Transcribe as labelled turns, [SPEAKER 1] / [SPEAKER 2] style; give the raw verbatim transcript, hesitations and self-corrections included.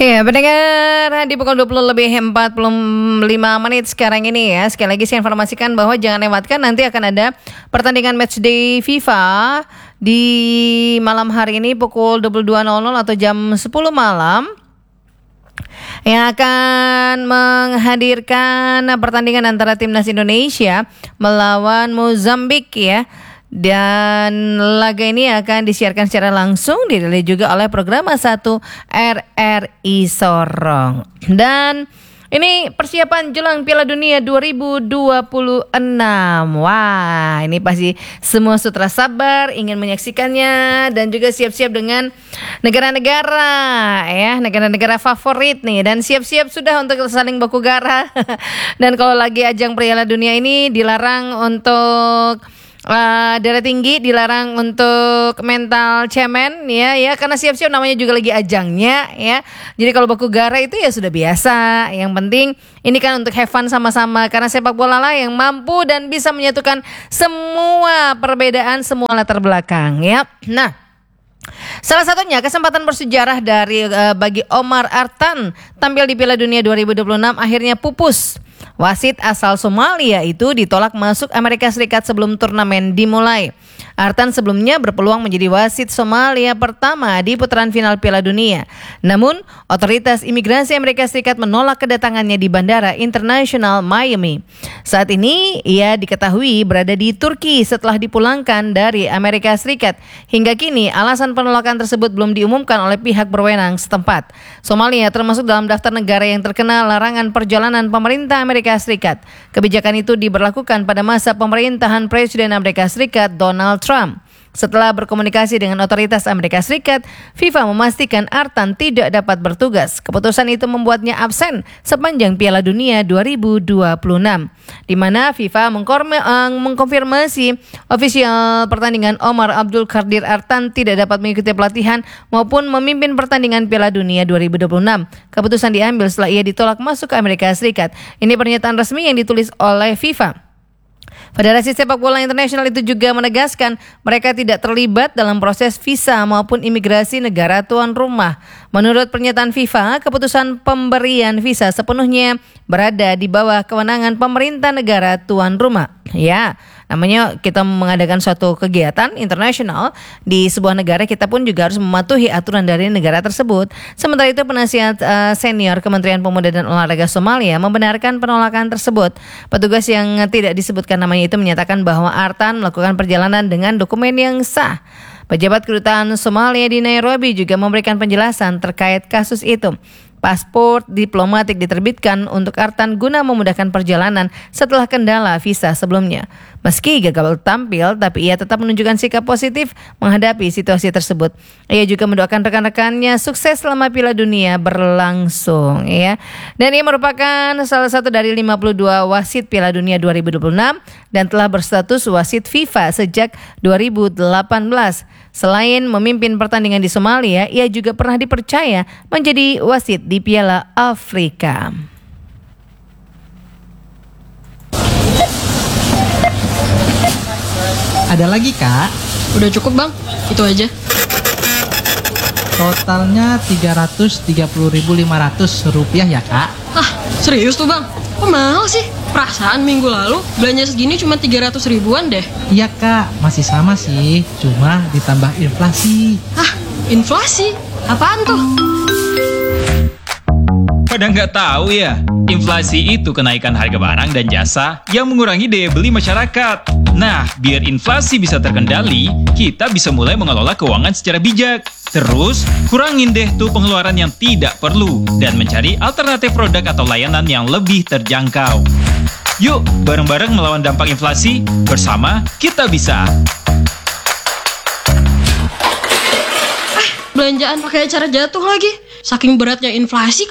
[SPEAKER 1] Ya, pendengar di pukul dua puluh lebih empat puluh lima menit sekarang ini ya. Sekali lagi saya informasikan bahwa jangan lewatkan nanti akan ada pertandingan matchday FIFA di malam hari ini pukul dua puluh dua nol nol atau jam sepuluh malam yang akan menghadirkan pertandingan antara timnas Indonesia melawan Mozambik ya. Dan laga ini akan disiarkan secara langsung, dirilis juga oleh program satu R R I Sorong. Dan ini persiapan jelang Piala Dunia dua ribu dua puluh enam. Wah, ini pasti semua sutra sabar ingin menyaksikannya dan juga siap-siap dengan negara-negara ya, negara-negara favorit nih, dan siap-siap sudah untuk saling baku gara. Dan kalau lagi ajang Piala Dunia ini dilarang untuk Uh, darah tinggi, dilarang untuk mental cemen ya ya karena siap-siap namanya juga lagi ajangnya ya. Jadi kalau baku gara itu ya sudah biasa. Yang penting ini kan untuk have fun sama-sama karena sepak bola lah yang mampu dan bisa menyatukan semua perbedaan, semua latar belakang ya. Nah, salah satunya kesempatan bersejarah dari uh, bagi Omar Artan tampil di Piala Dunia dua ribu dua puluh enam akhirnya pupus. Wasit asal Somalia itu ditolak masuk Amerika Serikat sebelum turnamen dimulai. Artan sebelumnya berpeluang menjadi wasit Somalia pertama di putaran final Piala Dunia. Namun, otoritas imigrasi Amerika Serikat menolak kedatangannya di Bandara Internasional Miami. Saat ini, ia diketahui berada di Turki setelah dipulangkan dari Amerika Serikat. Hingga kini, alasan penolakan tersebut belum diumumkan oleh pihak berwenang setempat. Somalia termasuk dalam daftar negara yang terkena larangan perjalanan pemerintah Amerika Serikat. Kebijakan itu diberlakukan pada masa pemerintahan Presiden Amerika Serikat Donald Trump. Setelah berkomunikasi dengan otoritas Amerika Serikat, FIFA memastikan Artan tidak dapat bertugas. Keputusan itu membuatnya absen sepanjang Piala Dunia dua ribu dua puluh enam, di mana FIFA mengkonfirmasi ofisial pertandingan Omar Abdul Qadir Artan tidak dapat mengikuti pelatihan maupun memimpin pertandingan Piala Dunia dua ribu dua puluh enam. Keputusan diambil setelah ia ditolak masuk ke Amerika Serikat. Ini pernyataan resmi yang ditulis oleh FIFA. Federasi Sepak Bola Internasional itu juga menegaskan mereka tidak terlibat dalam proses visa maupun imigrasi negara tuan rumah. Menurut pernyataan FIFA, keputusan pemberian visa sepenuhnya berada di bawah kewenangan pemerintah negara tuan rumah. Ya, namanya kita mengadakan suatu kegiatan internasional di sebuah negara, kita pun juga harus mematuhi aturan dari negara tersebut. Sementara itu penasihat uh, senior Kementerian Pemuda dan Olahraga Somalia membenarkan penolakan tersebut. Petugas yang tidak disebutkan namanya itu menyatakan bahwa Artan melakukan perjalanan dengan dokumen yang sah. Pejabat kedutaan Somalia di Nairobi juga memberikan penjelasan terkait kasus itu. Paspor diplomatik diterbitkan untuk Artan guna memudahkan perjalanan setelah kendala visa sebelumnya. Meski gagal tampil, tapi ia tetap menunjukkan sikap positif menghadapi situasi tersebut. Ia juga mendoakan rekan-rekannya sukses selama Piala Dunia berlangsung, ya. Dan ia merupakan salah satu dari lima puluh dua wasit Piala Dunia dua ribu dua puluh enam dan telah berstatus wasit FIFA sejak dua ribu delapan belas. Selain memimpin pertandingan di Somalia, ia juga pernah dipercaya menjadi wasit di Piala Afrika.
[SPEAKER 2] Ada lagi, Kak?
[SPEAKER 3] Udah cukup, Bang. Itu aja.
[SPEAKER 2] Totalnya tiga ratus tiga puluh ribu lima ratus rupiah ya, Kak?
[SPEAKER 3] Ah, serius tuh, Bang? Kok mahal sih? Perasaan minggu lalu belanja segini cuma tiga ratus ribuan deh.
[SPEAKER 2] Iya, Kak. Masih sama sih. Cuma ditambah inflasi.
[SPEAKER 3] Hah? Inflasi? Apaan tuh?
[SPEAKER 4] Pada nggak tahu ya, inflasi itu kenaikan harga barang dan jasa yang mengurangi daya beli masyarakat. Nah, biar inflasi bisa terkendali, kita bisa mulai mengelola keuangan secara bijak. Terus, kurangin deh tuh pengeluaran yang tidak perlu dan mencari alternatif produk atau layanan yang lebih terjangkau. Yuk, bareng-bareng melawan dampak inflasi, bersama kita bisa.
[SPEAKER 3] Eh, belanjaan pakai cara jatuh lagi. Saking beratnya inflasi